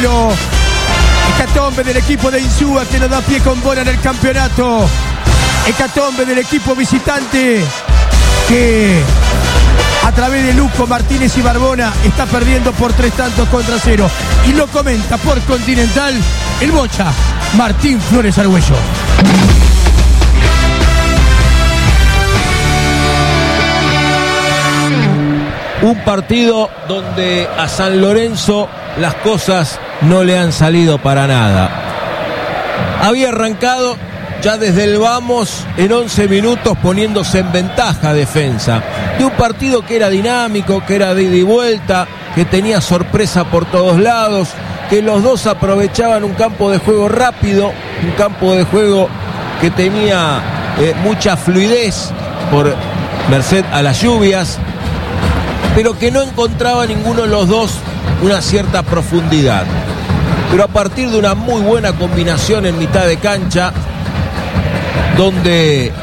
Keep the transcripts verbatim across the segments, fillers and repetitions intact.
Hecatombe del equipo de Insúa que nos da pie con bola en el campeonato. Hecatombe del equipo visitante que a través de Luco, Martínez y Barbona está perdiendo por tres tantos contra cero. Y lo comenta por Continental el Bocha Martín Flores Argüello. Un partido donde a San Lorenzo las cosas no le han salido para nada. Había arrancado ya desde el vamos en once minutos poniéndose en ventaja defensa. De un partido que era dinámico, que era de ida y vuelta, que tenía sorpresa por todos lados, que los dos aprovechaban un campo de juego rápido, un campo de juego que tenía eh, mucha fluidez por merced a las lluvias, pero que no encontraba ninguno de los dos una cierta profundidad. Pero a partir de una muy buena combinación en mitad de cancha, donde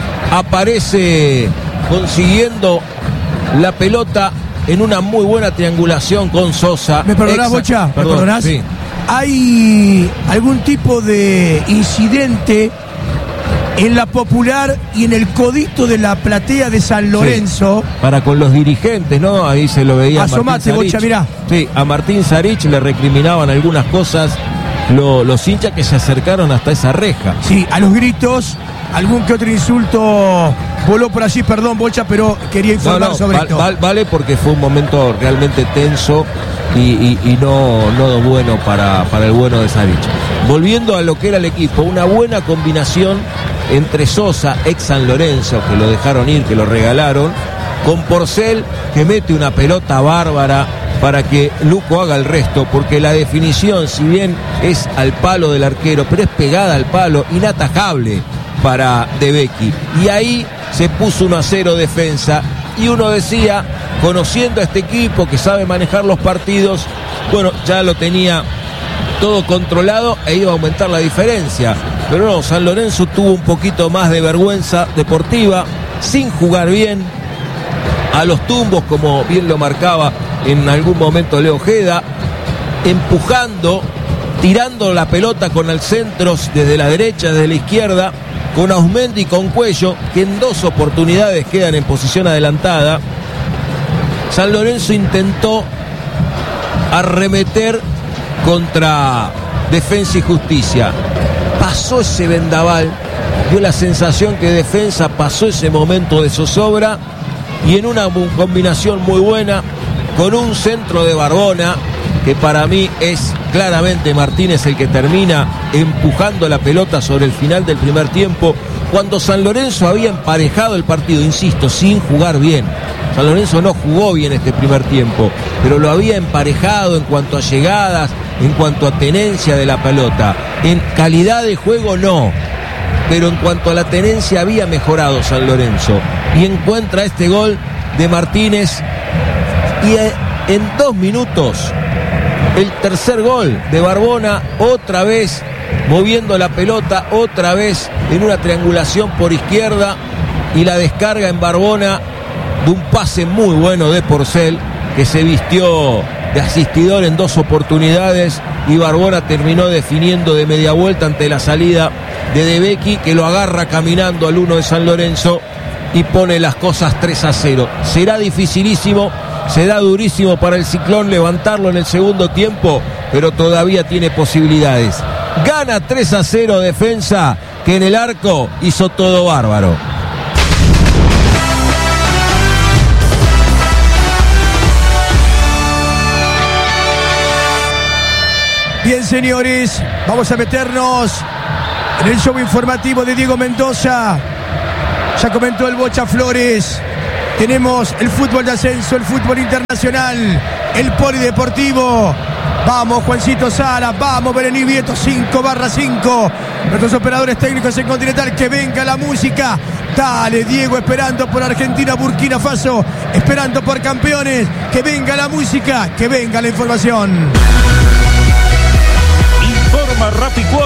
aparece consiguiendo la pelota en una muy buena triangulación con Sosa. ¿Me perdonás, Bocha? ¿Me perdonás? Sí. ¿Hay algún tipo de incidente en la Popular y en el codito de la platea de San Lorenzo? Sí, para con los dirigentes, ¿no? Ahí se lo veía. Asomate, Bocha, mirá. Sí, a Martín Sarich le recriminaban algunas cosas lo, los hinchas que se acercaron hasta esa reja. Sí, a los gritos, algún que otro insulto voló por allí, perdón, Bocha, pero quería informar no, no, sobre val, esto. Val, vale porque fue un momento realmente tenso y, y, y no, no bueno para, para el bueno de Sarich. Volviendo a lo que era el equipo, una buena combinación entre Sosa, ex San Lorenzo, que lo dejaron ir, que lo regalaron, con Porcel, que mete una pelota bárbara para que Luco haga el resto, porque la definición, si bien es al palo del arquero, pero es pegada al palo, inatajable para De Becchi. Y ahí se puso uno a cero defensa, y uno decía, conociendo a este equipo que sabe manejar los partidos, bueno, ya lo tenía todo controlado e iba a aumentar la diferencia. Pero no, San Lorenzo tuvo un poquito más de vergüenza deportiva, sin jugar bien, a los tumbos, como bien lo marcaba en algún momento Leo Ojeda, empujando, tirando la pelota con el centro desde la derecha, desde la izquierda, con Ausmendi y con Cuello, que en dos oportunidades quedan en posición adelantada. San Lorenzo intentó arremeter contra Defensa y Justicia. Pasó ese vendaval, dio la sensación que Defensa pasó ese momento de zozobra, y en una combinación muy buena, con un centro de Barbona, que para mí es claramente Martínez el que termina empujando la pelota sobre el final del primer tiempo, cuando San Lorenzo había emparejado el partido, insisto, sin jugar bien. San Lorenzo no jugó bien este primer tiempo, pero lo había emparejado en cuanto a llegadas, en cuanto a tenencia de la pelota. En calidad de juego no, pero en cuanto a la tenencia había mejorado San Lorenzo. Y encuentra este gol de Martínez, y en dos minutos el tercer gol de Barbona, otra vez moviendo la pelota, otra vez en una triangulación por izquierda, y la descarga en Barbona de un pase muy bueno de Porcel, que se vistió de asistidor en dos oportunidades, y Barbona terminó definiendo de media vuelta ante la salida de De Becchi, que lo agarra caminando al uno de San Lorenzo y pone las cosas tres a cero. Será dificilísimo, será durísimo para el Ciclón levantarlo en el segundo tiempo, pero todavía tiene posibilidades. Gana tres a cero Defensa, que en el arco hizo todo bárbaro. Bien, señores, vamos a meternos en el show informativo de Diego Mendoza. Ya comentó el Bocha Flores. Tenemos el fútbol de ascenso, el fútbol internacional, el polideportivo. Vamos, Juancito Sala, vamos, Berení Vieto, cinco barra cinco. Nuestros operadores técnicos en Continental, que venga la música. Dale, Diego, esperando por Argentina, Burkina Faso, esperando por campeones. Que venga la música, que venga la información. Informa Rapicuotas.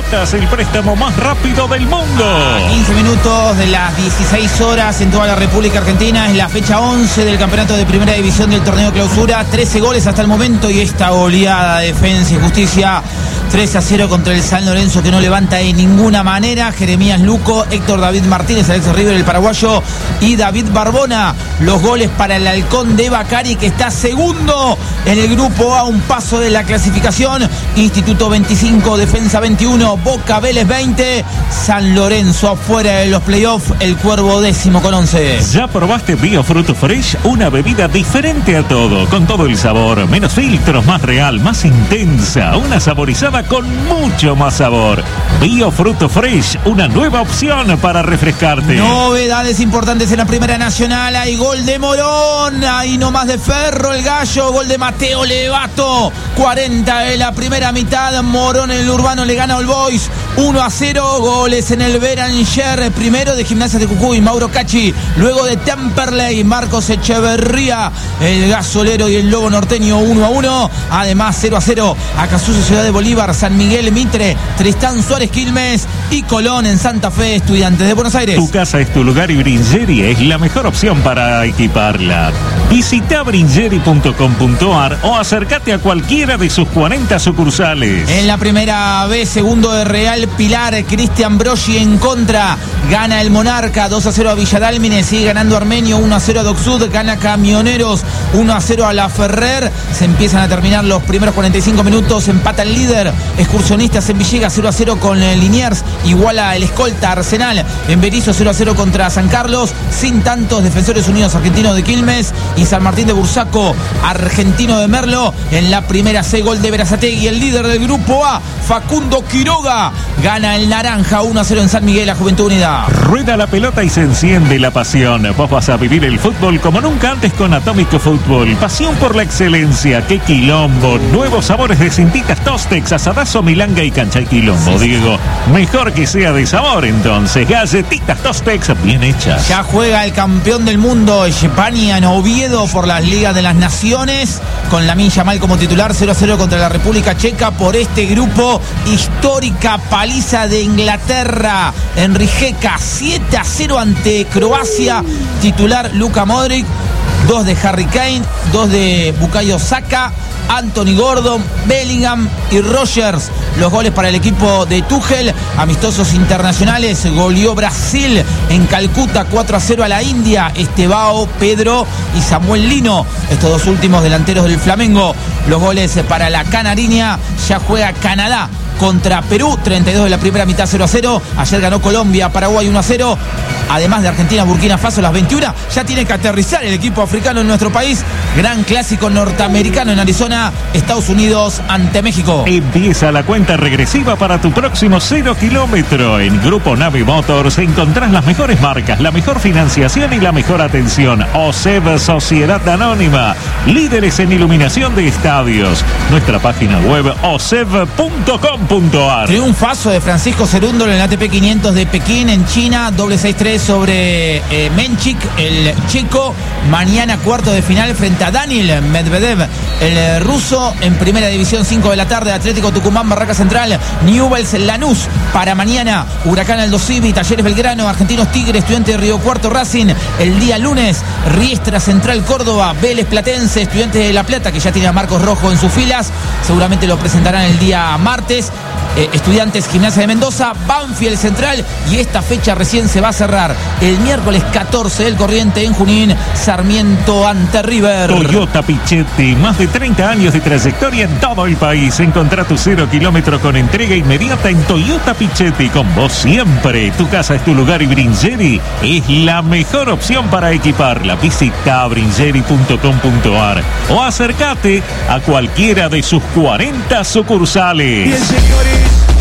Cuotas, el préstamo más rápido del mundo. A quince minutos de las dieciséis horas en toda la República Argentina. Es la fecha once del campeonato de primera división del torneo Clausura. trece goles hasta el momento y esta goleada de Defensa y Justicia. tres a cero contra el San Lorenzo, que no levanta de ninguna manera. Jeremías Luco, Héctor David Martínez, Alex River, el paraguayo, y David Barbona. Los goles para el Halcón de Bacari, que está segundo en el grupo A, un paso de la clasificación. Instituto veinticinco, Defensa veintiuno, Boca Vélez veinte, San Lorenzo afuera de los playoffs, el Cuervo décimo con once. ¿Ya probaste Biofruto Fresh? Una bebida diferente a todo, con todo el sabor, menos filtros, más real, más intensa, una saborizada con mucho más sabor. Biofruto Fresh, una nueva opción para refrescarte. Novedades importantes en la Primera Nacional. Hay gol de Morón, ahí nomás de Ferro el Gallo, gol de Mateo Levato, cuarenta de la primera mitad. Morón en el Urbano le gana All Boys uno a cero. Goles en el Beranger, primero de Gimnasia de Jujuy, Mauro Cachi, luego de Temperley, Marcos Echeverría, el gasolero, y el Lobo Norteño uno a uno. Además cero a cero Acasuso, Ciudad de Bolívar, San Miguel Mitre, Tristán Suárez Quilmes y Colón en Santa Fe, Estudiantes de Buenos Aires. Tu casa es tu lugar y Bringeri es la mejor opción para equiparla. Visita bringeri punto com punto ar o acércate a cualquiera de sus cuarenta sucursales. En la primera B, segundo de Real Pilar, Cristian Broggi en contra. Gana el Monarca dos a cero a Villadálmine, sigue ganando Armenio uno a cero a Docsud, gana Camioneros uno a cero a La Ferrer. Se empiezan a terminar los primeros cuarenta y cinco minutos, empata el líder Excursionistas en Villegas cero a cero con Liniers, iguala el escolta Arsenal en Berizo cero a cero contra San Carlos, sin tantos. Defensores Unidos Argentino de Quilmes y San Martín de Bursaco Argentino de Merlo. En la primera C, gol de Berazategui, el líder del grupo A, Facundo Quiroga, gana el Naranja uno a cero en San Miguel a Juventud Unida. Rueda la pelota y se enciende la pasión. Vos vas a vivir el fútbol como nunca antes con Atómico Fútbol. Pasión por la excelencia, qué quilombo. Nuevos sabores de cintitas Tostex, asadazo, milanga y cancha y quilombo, Diego. Mejor que sea de sabor entonces. Galletitas Tostex bien hechas. Ya juega el campeón del mundo, España, en Oviedo por las Ligas de las Naciones, con Lamine Yamal como titular. Cero a cero contra la República Checa por este grupo. Histórica paliza de Inglaterra en Rijeka, siete a cero ante Croacia. Titular Luka Modric, dos de Harry Kane, dos de Bukayo Saka, Anthony Gordon, Bellingham y Rogers. Los goles para el equipo de Tuchel. Amistosos internacionales, goleó Brasil en Calcuta cuatro a cero a la India, Estevao, Pedro y Samuel Lino, estos dos últimos delanteros del Flamengo. Los goles para la Canariña. Ya juega Canadá contra Perú, treinta y dos de la primera mitad, cero a cero. Ayer ganó Colombia, Paraguay uno a cero. Además de Argentina, Burkina Faso, las veintiuna. Ya tiene que aterrizar el equipo africano en nuestro país. Gran clásico norteamericano en Arizona, Estados Unidos ante México. Empieza la cuenta regresiva para tu próximo cero kilómetro. En Grupo Nave Motors encontrás las mejores marcas, la mejor financiación y la mejor atención. OSEB Sociedad Anónima, líderes en iluminación de estadios. Nuestra página web oseb punto com punto ar. Triunfazo de Francisco Cerúndolo en el A T P quinientos de Pekín en China, doble seis tres sobre eh, Menchik, el checo. Mañana cuarto de final frente a Daniel Medvedev, el eh, ruso. En primera división, cinco de la tarde, Atlético Tucumán, Barraca Central, Newell's Lanús. Para mañana, Huracán Aldo Civi, Talleres Belgrano, Argentinos Tigre, Estudiantes de Río Cuarto, Racing. El día lunes, Riestra Central Córdoba, Vélez Platense, Estudiantes de La Plata, que ya tiene a Marcos Rojo en sus filas. Seguramente lo presentarán el día martes. Eh, Estudiantes, Gimnasia de Mendoza, Banfield Central, y esta fecha recién se va a cerrar el miércoles catorce del Corriente en Junín, Sarmiento ante River. Toyota Pichetti, más de treinta años de trayectoria en todo el país. Encontrá tu cero kilómetro con entrega inmediata en Toyota Pichetti. Con vos siempre. Tu casa es tu lugar y Bringeri es la mejor opción para equiparla. Visita bringeri punto com punto ar o acércate a cualquiera de sus cuarenta sucursales. Bien, señores.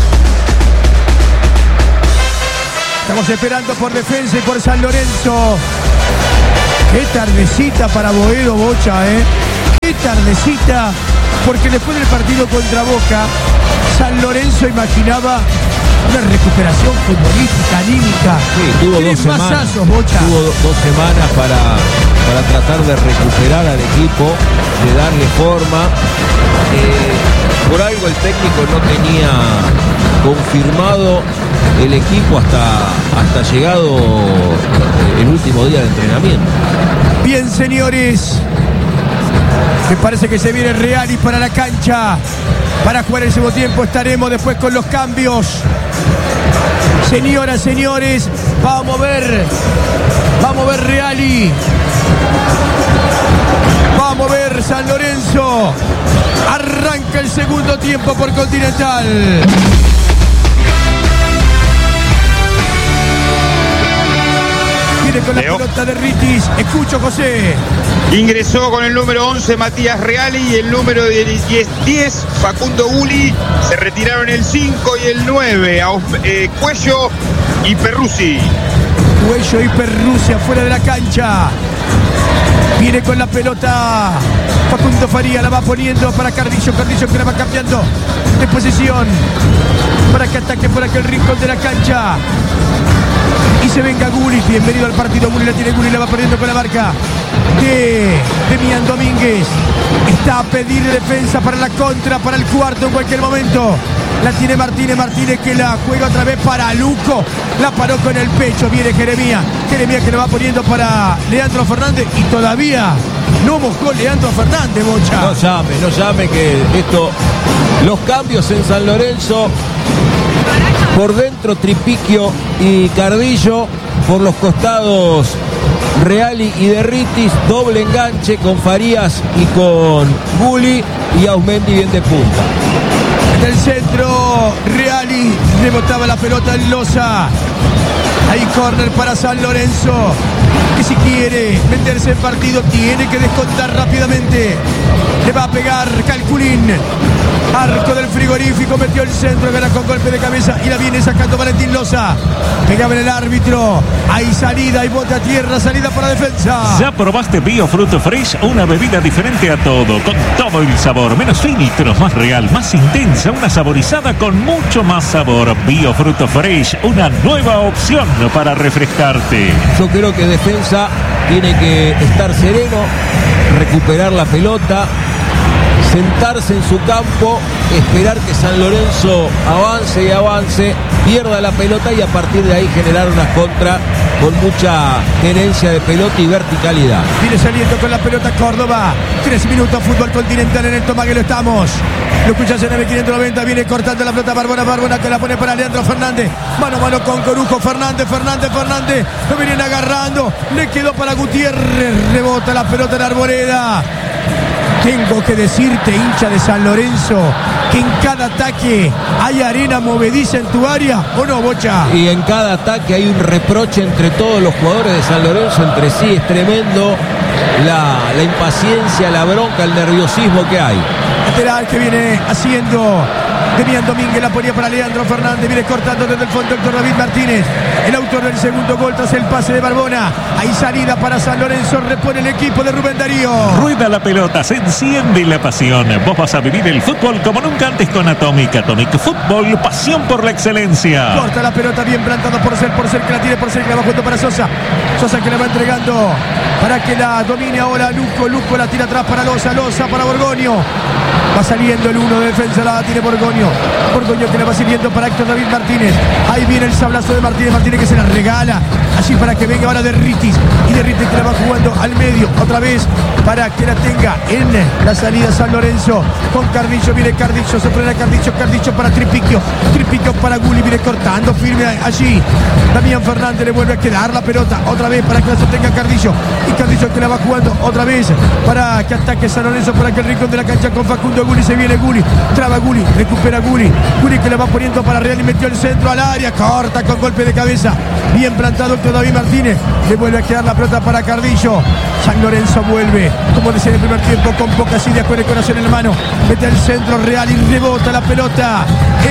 Estamos esperando por Defensa y por San Lorenzo. Qué tardecita para Boedo, Bocha, ¿eh? Qué tardecita, porque después del partido contra Boca, San Lorenzo imaginaba una recuperación futbolística, anímica. Sí, tuvo dos semanas. Masazos, Bocha. Tuvo do, dos semanas para, para tratar de recuperar al equipo, de darle forma. Eh, por algo el técnico no tenía confirmado el equipo hasta, hasta llegado el último día de entrenamiento. Bien, señores, me parece que se viene Reali para la cancha para jugar el segundo tiempo. Estaremos después con los cambios. Señoras, señores, vamos a ver, vamos a ver Reali, vamos a ver San Lorenzo. Arranca el segundo tiempo por Continental. Viene con la Leo. Pelota de Ritis. Escucho, José. Ingresó con el número once Matías Reali y el número diez Facundo Guli. Se retiraron el cinco y el nueve eh, Cuello y Perruzzi. Cuello y Perruzzi afuera de la cancha. Viene con la pelota Facundo Faría, la va poniendo para Carrillo, Carrillo que la va cambiando de posición para que ataque por aquel rincón de la cancha y se venga Guli. Bienvenido al partido. Guli la tiene, Guli la va perdiendo con la marca de Demian Domínguez. Está a pedir defensa para la contra, para el cuarto en cualquier momento. La tiene Martínez, Martínez que la juega otra vez para Luco. La paró con el pecho, viene Jeremías. Jeremías que la va poniendo para Leandro Fernández y todavía no mojó Leandro Fernández, Bocha. No llame, no llame que esto, los cambios en San Lorenzo, por dentro Tripiquio y Cardillo, por los costados Reali y Derritis, doble enganche con Farías y con Guli y Ausmendi bien de punta. En el centro, Reali rebotaba la pelota en Loza. Ahí córner para San Lorenzo, que si quiere meterse en partido tiene que descontar rápidamente. Le va a pegar Calculín. Arco del frigorífico, metió el centro, gana con golpe de cabeza y la viene sacando Valentín Loza. Pegaba en el árbitro. Hay salida, hay bote a tierra, salida para defensa. ¿Ya probaste Bio Fruto Fresh? Una bebida diferente a todo, con todo el sabor, menos filtros, más real, más intensa, una saborizada con mucho más sabor. Bio Fruto Fresh, una nueva opción para refrescarte. Yo creo que defensa tiene que estar sereno, recuperar la pelota, sentarse en su campo, esperar que San Lorenzo avance y avance, pierda la pelota y a partir de ahí generar una contra con mucha tenencia de pelota y verticalidad. Viene saliendo con la pelota Córdoba. Tres minutos, fútbol continental en el Tomaguelo estamos. Lo escuchas en M quinientos noventa, viene cortando la pelota Barbona, Barbona que la pone para Leandro Fernández. Mano a mano con Corujo, Fernández, Fernández, Fernández. Lo vienen agarrando, le quedó para Gutiérrez. Rebota la pelota en Arboleda. Tengo que decirte, hincha de San Lorenzo, que en cada ataque hay arena movediza en tu área, ¿o no, Bocha? Y en cada ataque hay un reproche entre todos los jugadores de San Lorenzo, entre sí. Es tremendo la, la impaciencia, la bronca, el nerviosismo que hay. Lateral que viene haciendo Demian Domínguez, la ponía para Leandro Fernández, viene cortando desde el fondo Héctor David Martínez, el autor del segundo gol tras el pase de Barbona. Hay salida para San Lorenzo, repone el equipo de Rubén Darío. Rueda la pelota, se enciende la pasión. Vos vas a vivir el fútbol como nunca antes con Atomic. Atomic Fútbol, pasión por la excelencia. Corta la pelota bien plantado por ser, por ser que la tiene, por ser que la va jugando para Sosa. Sosa que la va entregando para que la domine ahora Luco. Luco la tira atrás para Loza, Loza para Borgoño. Va saliendo el uno de defensa, la tiene Borgoño. Borgoño que le va sirviendo para Héctor David Martínez. Ahí viene el sablazo de Martínez. Martínez que se la regala allí para que venga ahora Derritis. Y Derritis que la va jugando al medio otra vez para que la tenga en la salida San Lorenzo. Con Cardillo, viene Cardillo, se frena Cardillo, Cardillo para Tripiquio. Tripiquio para Guli, viene cortando firme allí. Damián Fernández le vuelve a quedar la pelota otra vez para que la sostenga Cardillo. Y Cardillo que la va jugando otra vez para que ataque San Lorenzo por aquel rincón de la cancha con Facundo Guli. Se viene Guli, traba Guli, recupera Guli. Guli que la va poniendo para Real y metió el centro al área. Corta con golpe de cabeza. Bien plantado Héctor David Martínez. Le vuelve a quedar la pelota para Cardillo. San Lorenzo vuelve, como decía en el primer tiempo, con pocas ideas, con el corazón en la mano. Mete el centro Real y rebota la pelota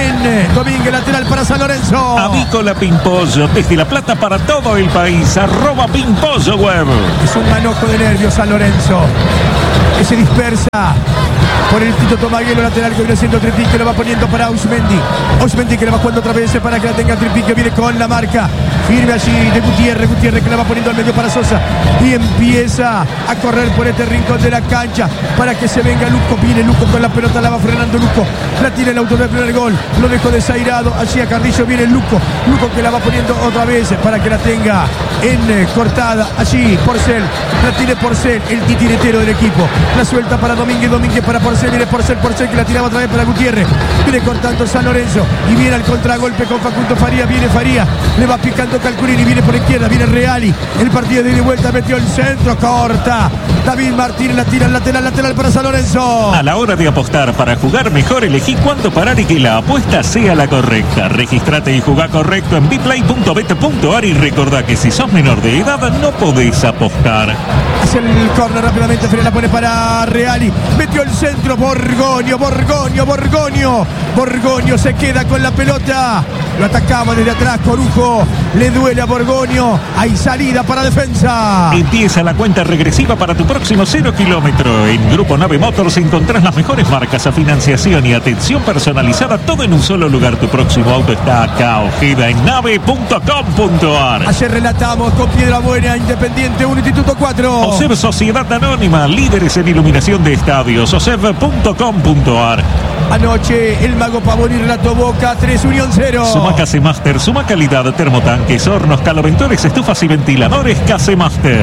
en Domínguez, lateral para San Lorenzo. Avícola Pimpollo, desde La Plata para todo el país. Arroba Pimpollo Web. Es un manojo de nervios San Lorenzo, que se dispersa. por el Tito Tomaguelo, lateral que viene siendo Tripiquio, lo va poniendo para Ausmendi. Ausmendi que le va jugando otra vez para que la tenga Tripiquio, viene con la marca. Firme allí de Gutiérrez, Gutiérrez que la va poniendo al medio para Sosa. Y empieza a correr por este rincón de la cancha para que se venga Luco. Viene Luco con la pelota, la va frenando Luco. La tira el auto del primer gol. Lo dejó desairado. Allí a Carrillo viene Luco. Luco que la va poniendo otra vez para que la tenga en eh, cortada. Allí Porcel. La tiene Porcel, el titiritero del equipo. La suelta para Domínguez, Domínguez para Porcel. Viene Porcel, Porcel que la tiraba otra vez para Gutiérrez. Viene cortando San Lorenzo. Y viene al contragolpe con Facundo Faría. Viene Faría. Le va picando Calculini. Viene por izquierda. Viene Reali. El partido de ida y vuelta. Metió el centro. Corta. David Martínez la tira al lateral. Lateral para San Lorenzo. A la hora de apostar para jugar mejor, elegí cuándo parar y que la apuesta sea la correcta. Registrate y jugá correcto en biplay punto bet punto ar y recordá que si sos menor de edad no podés apostar. Hace el córner rápidamente, Fred la pone para Reali. Metió el centro, Borgoño, Borgoño, Borgoño. Borgoño se queda con la pelota. Lo atacaba desde atrás, Corujo. Le duele a Borgoño. Hay salida para defensa. Empieza la cuenta regresiva para tu próximo cero kilómetro. En Grupo Nave Motors encontrás las mejores marcas a financiación y atención personalizada, todo en un solo lugar. Tu próximo auto está acá, ojeda en nave punto com punto ar. Ayer relatamos con Piedra Buena, Independiente uno, Instituto cuatro. OSEV Sociedad Anónima, líderes en iluminación de estadios, osev punto com punto ar. Anoche el Mago Pavoni relató Boca tres, Unión cero. Suma Casemaster, suma calidad, termotanques, hornos, caloventores, estufas y ventiladores Casemaster.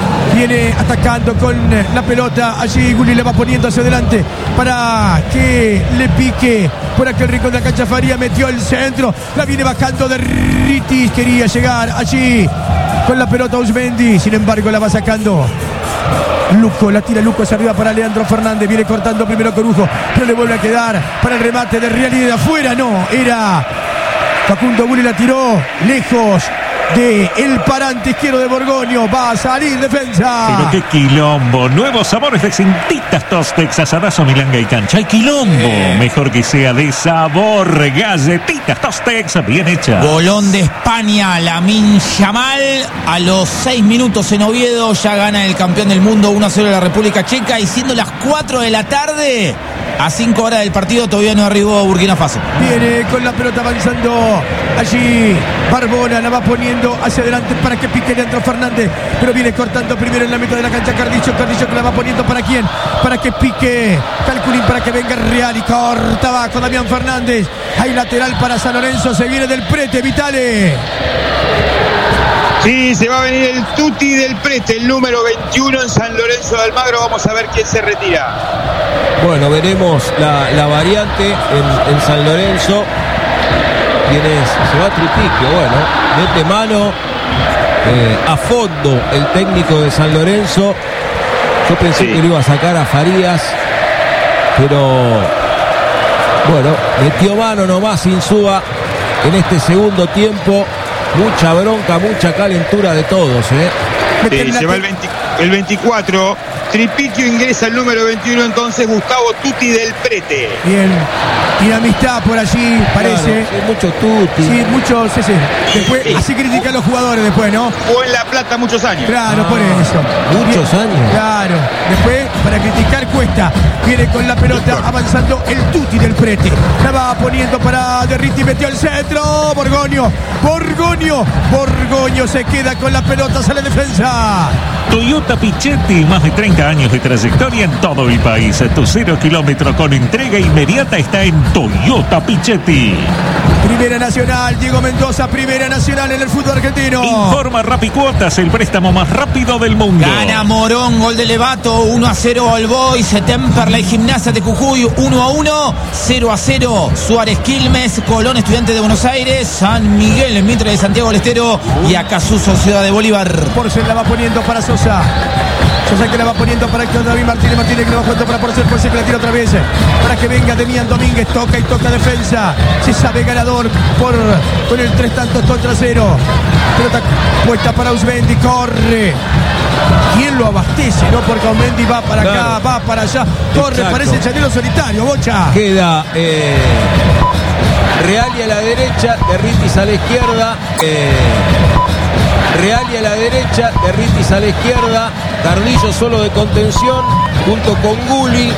Viene atacando con la pelota. Allí Gulli le va poniendo hacia adelante para que le pique por aquel rincón de la cancha. Faría metió el centro. La viene bajando de Ritis. Quería llegar allí con la pelota Ausmendi. Sin embargo la va sacando Luco, la tira Luco hacia arriba para Leandro Fernández. Viene cortando primero Corujo, pero le vuelve a quedar para el remate de Real y de afuera. No, era Facundo Gulli, la tiró lejos de el parante izquierdo de Borgoño. Va a salir defensa. Pero qué quilombo. Nuevos sabores de Cintitas Tostex, asadazo, milanga y cancha. ¡Ay, quilombo! Eh. Mejor que sea de sabor. Galletitas Tostex, bien hecha. Bolón de España, Lamine Yamal. A los seis minutos en Oviedo ya gana el campeón del mundo uno a cero de la República Checa. Y siendo las cuatro de la tarde, a cinco horas del partido, todavía no arribó Burkina Faso. Viene con la pelota avanzando allí Barbona, la va poniendo hacia adelante para que pique Leandro Fernández, pero viene cortando primero en la mitad de la cancha Carrillo, Carrillo que la va poniendo para quién, para que pique Calculín, para que venga Real y corta abajo Damián Fernández. Hay lateral para San Lorenzo, se viene del Prete, Vitale. Sí, se va a venir el Tuti del Prete, el número veintiuno en San Lorenzo de Almagro. Vamos a ver quién se retira. Bueno, veremos la, la variante en, en San Lorenzo. Viene, se va Tripiquio, bueno, mete mano eh, a fondo el técnico de San Lorenzo. Yo pensé sí. que lo iba a sacar a Farías, pero bueno, metió mano nomás Insúa en este segundo tiempo. Mucha bronca, mucha calentura de todos, ¿eh? Sí, se va el, veinte, el veinticuatro. Tripiquio ingresa el número veintiuno, entonces Gustavo Tuti del Prete. Bien. Y la amistad por allí, parece. Claro, sí, mucho Tuti. Sí, mucho, sí, sí. Después, sí. Así critican a los jugadores después, ¿no? Jugó en La Plata muchos años. Claro, ah, por eso. Muchos Bien, años. Claro. Después, para criticar cuesta. Viene con la pelota avanzando el Tuti del Prete. La va poniendo para Derriti, metió el centro. Borgoño, Borgoño, Borgoño se queda con la pelota, sale defensa. Toyota Pichetti, más de treinta años de trayectoria en todo el país. Tu cero kilómetro con entrega inmediata está en Toyota Pichetti. Primera Nacional, Diego Mendoza, Primera Nacional en el fútbol argentino. Informa Rapicuotas, el préstamo más rápido del mundo. Gana Morón, gol de Levato, uno a cero All Boys, Temperley Gimnasia de Jujuy, uno a uno, cero a cero Suárez Quilmes, Colón Estudiantes de Buenos Aires, San Miguel en Mitre de Santiago del Estero y Acazú Sociedad de Bolívar. Porcel la va poniendo para Sosa. Sosa que la va poniendo para David Martínez, Martínez que la va jugando para Porcel, Porcel que la tira otra vez para que venga Demian Domínguez, toca y toca defensa, se sabe ganador por con el tres tantos contra cero. Pelota puesta para Ausmendi, corre. ¿Quién lo abastece? No, porque Ausmendi va para claro. acá, va para allá, corre, exacto. Parece el chanelo solitario, Bocha. Queda eh, Reali a la derecha, Derritis a la izquierda. Eh, Reali a la derecha, Derritis a la izquierda, Carrillo solo de contención junto con Gulli.